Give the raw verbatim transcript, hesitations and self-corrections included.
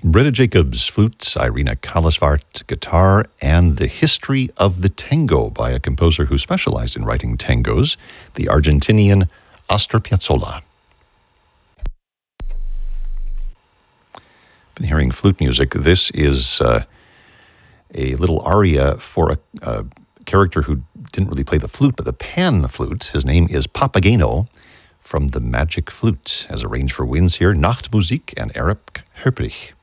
Britta Jacobs, flute, Irina Kallasvart, guitar, and The History of the Tango by a composer who specialized in writing tangos, the Argentinian Astor Piazzolla. Been hearing flute music. This is uh, a little aria for a, a character who didn't really play the flute, but the pan flute. His name is Papageno from The Magic Flute, as arranged for winds here, Nachtmusik and Eric Höprich.